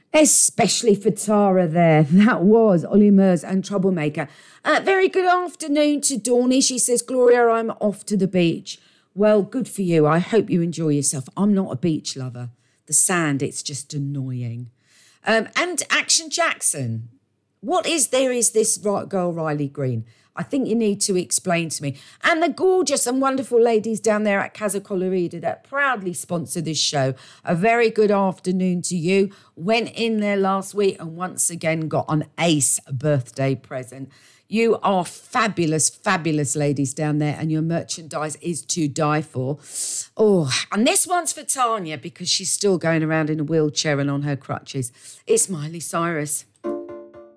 Especially for Tara there. That was Ollie Murs and Troublemaker. Very good afternoon to Dawny. She says, Gloria, I'm off to the beach. Well, good for you. I hope you enjoy yourself. I'm not a beach lover. The sand, it's just annoying. And Action Jackson. What is this girl Riley Green? I think you need to explain to me. And the gorgeous and wonderful ladies down there at Casa Colorida that proudly sponsor this show. A very good afternoon to you. Went in there last week and once again got an ace birthday present. You are fabulous, fabulous ladies down there, and your merchandise is to die for. Oh, and this one's for Tanya because she's still going around in a wheelchair and on her crutches. It's Miley Cyrus.